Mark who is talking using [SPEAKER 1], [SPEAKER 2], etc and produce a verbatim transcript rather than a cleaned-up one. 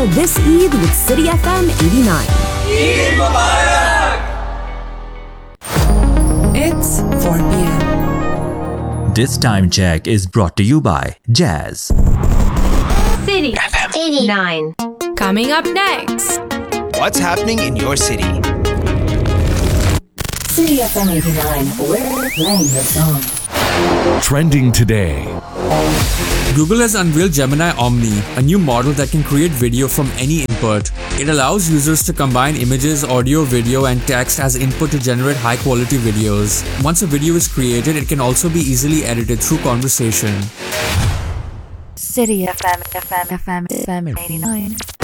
[SPEAKER 1] this Eid with City F M eighty-nine.
[SPEAKER 2] Eid Mubarak!
[SPEAKER 3] It's four p.m.
[SPEAKER 4] This time check is brought to you by Jazz.
[SPEAKER 5] City
[SPEAKER 2] F M
[SPEAKER 5] eighty-nine.
[SPEAKER 3] Coming up next.
[SPEAKER 2] What's happening in your city?
[SPEAKER 6] City F M eighty-nine, we're playing the song.
[SPEAKER 7] Trending today.
[SPEAKER 8] Google has unveiled Gemini Omni, a new model that can create video from any input. It allows users to combine images, audio, video, and text as input to generate high-quality videos. Once a video is created, it can also be easily edited through conversation.
[SPEAKER 6] City F M, F M, F M, F M eighty-nine.